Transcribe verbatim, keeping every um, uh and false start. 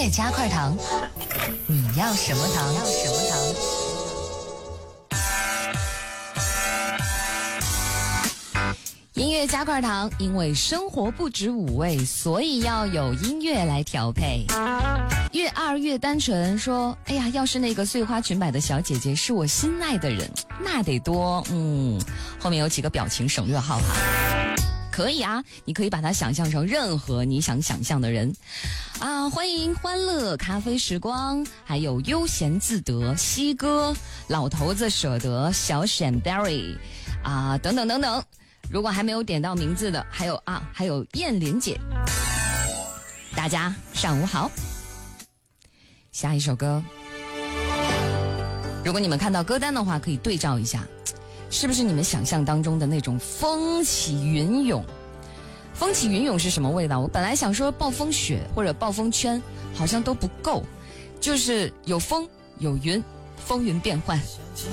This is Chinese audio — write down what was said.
乐加块糖，你要什么糖？要什么糖？音乐加块糖，因为生活不止五味，所以要有音乐来调配。月二月单纯说，哎呀，要是那个碎花裙摆的小姐姐是我心爱的人，那得多。嗯，后面有几个表情省略号哈。可以啊，你可以把它想象成任何你想想象的人啊！欢迎欢乐咖啡时光，还有悠闲自得西哥、老头子舍得小沈 Berry 啊，等等等等。如果还没有点到名字的，还有啊，还有燕琳姐，大家上午好。下一首歌，如果你们看到歌单的话，可以对照一下，是不是你们想象当中的那种风起云涌？风起云涌是什么味道？我本来想说暴风雪或者暴风圈，好像都不够，就是有风有云，风云变幻。